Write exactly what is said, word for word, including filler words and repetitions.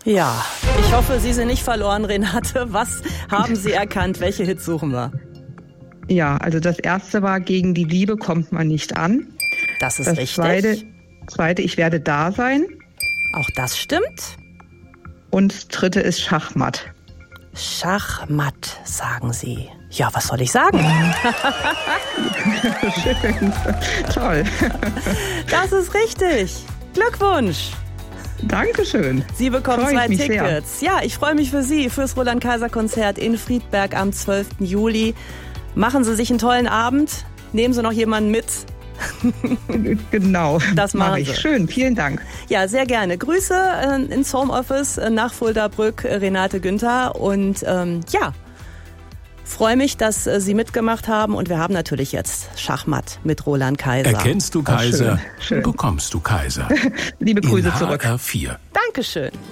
Ja, ich hoffe, Sie sind nicht verloren, Renate. Was haben Sie erkannt? Welche Hits suchen wir? Ja, also das erste war Gegen die Liebe kommt man nicht an. Das ist das richtig. Zweite, zweite, Ich werde da sein. Auch das stimmt. Und das dritte ist Schachmatt. Schachmatt, sagen Sie. Ja, was soll ich sagen? Schön, toll. Das ist richtig. Glückwunsch. Dankeschön. Sie bekommen Freu zwei mich Tickets. sehr. Ja, ich freue mich für Sie, fürs Roland-Kaiser-Konzert in Friedberg am zwölften Juli. Machen Sie sich einen tollen Abend. Nehmen Sie noch jemanden mit. Genau, das mache ich. Schön, vielen Dank. Ja, sehr gerne. Grüße äh, ins Homeoffice äh, nach Fulda-Brück, äh, Renate Günther. Und ähm, ja, freue mich, dass äh, Sie mitgemacht haben. Und wir haben natürlich jetzt Schachmatt mit Roland Kaiser. Erkennst du Kaiser, Ach, schön, schön. bekommst du Kaiser. Liebe Grüße in zurück. H R vier. Dankeschön.